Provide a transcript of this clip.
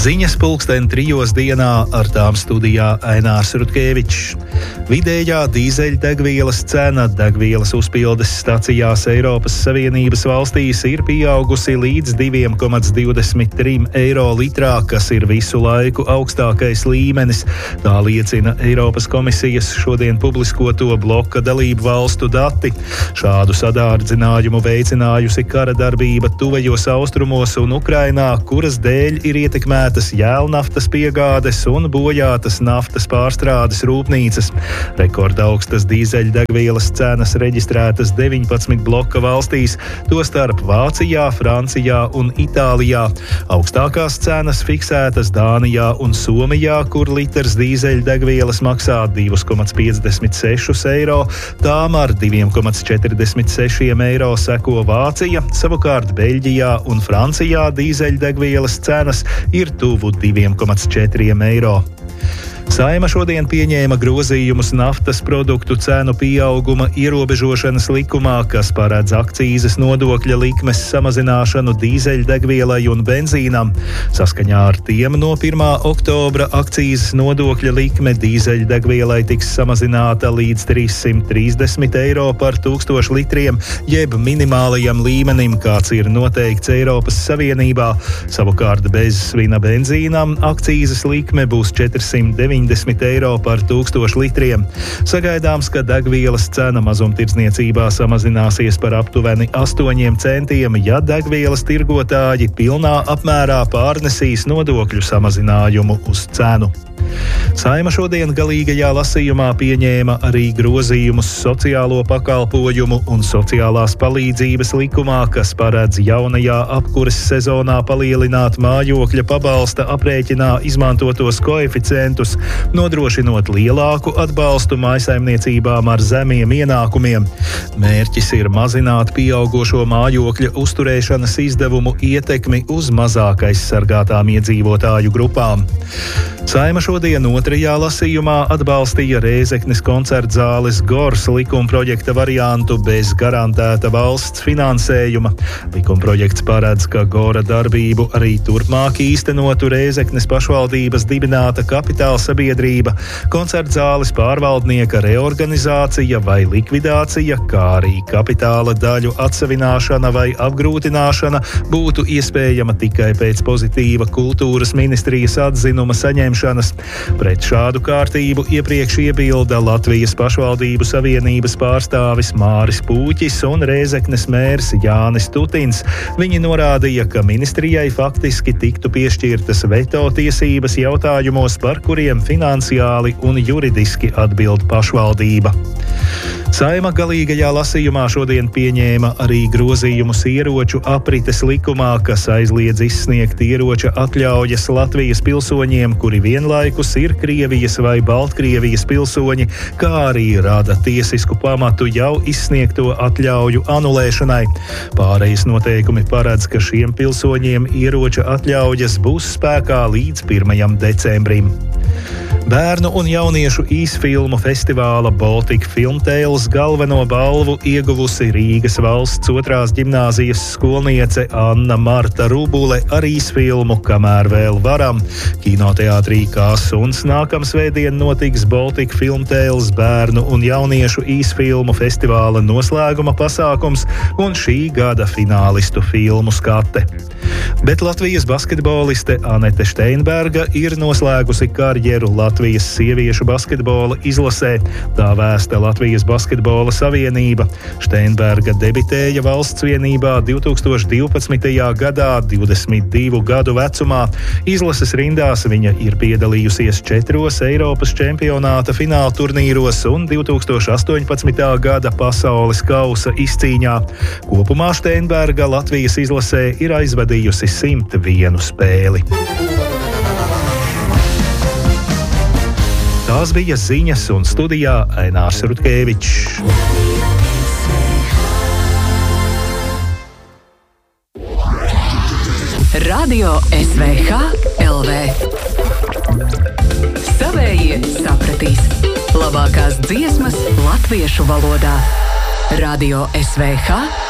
Ziņas 3:00 dienā, ar tām studijā Ainārs Rutkevičs. Vidējā dīzeļdegvielas cena degvielas uzpildes stacijās Eiropas Savienības valstīs ir pieaugusi līdz 2,23 eiro litrā, kas ir visu laiku augstākais līmenis. Tā liecina Eiropas komisijas šodien publiskoto bloka dalību valstu dati. Šādu sadārdzinājumu veicinājusi kara darbība tuvajos austrumos un Ukrainā, kuras dēļ ir ietekmētas jēlnaftas piegādes un bojātas naftas pārstrādes rūpnīcas. Rekordaugstas dīzeļdegvielas cenas reģistrētas 19 bloka valstīs, tostarp Vācijā, Francijā un Itālijā. Augstākās cenas fiksētas Dānijā un Somijā, kur litrs dīzeļdegvielas maksā 2,56 eiro, tām ar 2,46 eiro seko Vācija, savukārt Beļģijā un Francijā dīzeļdegvielas cenas ir tuvu 2,4 eiro. Saeima šodien pieņēma grozījumus naftas produktu cenu pieauguma ierobežošanas likumā, kas paredz akcīzes nodokļa likmes samazināšanu dīzeļdegvielai un benzīnam. Saskaņā ar tiem no 1. oktobra akcīzes nodokļa likme dīzeļdegvielai tiks samazināta līdz 330 eiro par 1000 litriem, jeb minimālajam līmenim, kāds ir noteikts Eiropas Savienībā. Savukārt bez svina benzīnam akcīzes likme būs 490 eiro par 1000 litriem. Sagaidāms, ka degvielas cena mazumtirdzniecībā samazināsies par aptuveni 8 centiem, ja degvielas tirgotāji pilnā apmērā pārnesīs nodokļu samazinājumu uz cenu. Saeima šodien galīgajā lasījumā pieņēma arī grozījumus sociālo pakalpojumu un sociālās palīdzības likumā, kas paredz jaunajā apkures sezonā palielināt mājokļa pabalsta aprēķinā izmantotos koeficientus, nodrošinot lielāku atbalstu mājsaimniecībām ar zemiem ienākumiem. Mērķis ir mazināt pieaugošo mājokļa uzturēšanas izdevumu ietekmi uz mazāk aizsargātām iedzīvotāju grupām. Saeima šodien otrajā lasījumā atbalstīja Rēzeknes koncertzāles Gors likumprojekta variantu bez garantēta valsts finansējuma. Likumprojekts paredz, ka Gora darbību arī turpmāk īstenotu Rēzeknes pašvaldības dibināta kapitāla sabiedrība, koncertzāles pārvaldnieka reorganizācija vai likvidācija, kā arī kapitāla daļu atsavināšana vai apgrūtināšana būtu iespējama tikai pēc pozitīva kultūras ministrijas atzinuma saņemšanas. Pret šādu kārtību iepriekš iebilda Latvijas pašvaldību savienības pārstāvis Māris Pūķis un Rēzeknes mērs Jānis Tutins. Viņi norādīja, ka ministrijai faktiski tiktu piešķirtas veto tiesības jautājumos, par kuriem finansiāli un juridiski atbild pašvaldība. Saeima galīgajā lasījumā šodien pieņēma arī grozījumus ieroču aprites likumā, kas aizliedz izsniegt ieroča atļaujas Latvijas pilsoņiem, kuri vienlaikus ir Krievijas vai Baltkrievijas pilsoņi, kā arī rada tiesisku pamatu jau izsniegto atļauju anulēšanai. Pārejas noteikumi paredz, ka šiem pilsoņiem ieroča atļaujas būs spēkā līdz 1. decembrim. Bērnu un jauniešu īsfilmu festivāla Baltic Film Tales galveno balvu ieguvusi Rīgas valsts 2. ģimnāzijas skolniece Anna Marta Rubule ar īsfilmu Kamēr vēl varam. Kinoteātrī Kāsuns nākamsvētdien notiks Baltic Film Tales bērnu un jauniešu īsfilmu festivāla noslēguma pasākums un šī gada finālistu filmu skate. Bet Latvijas basketboliste Anete Steinberga ir noslēgusi karjeru Latvijas sieviešu basketbola izlasē. Tā vēsta Latvijas basketbola savienība. Steinberga debitēja valsts vienībā 2012. gadā 22 gadu vecumā. Izlases rindās viņa ir piedalījusies 4 Eiropas čempionāta fināla turnīros un 2018. gada pasaules kausa izcīņā. Kopumā Steinberga Latvijas izlasē ir aizvadījusi 101 spēli. Tās bija ziņas un studijā Ainārs Rutkevičs. Radio SVH LV. Savējie sapratīs. Labākās dziesmas latviešu valodā. Radio SVH